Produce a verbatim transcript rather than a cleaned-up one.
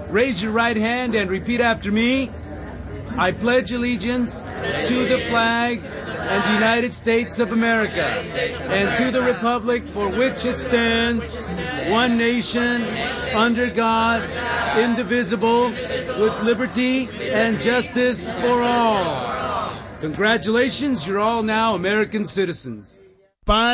Raise your right hand and repeat after me. I pledge allegiance to the flag and the United States of America and to the republic for which it stands, one nation, under God, indivisible, with liberty and justice for all. Congratulations, you're all now American citizens. Para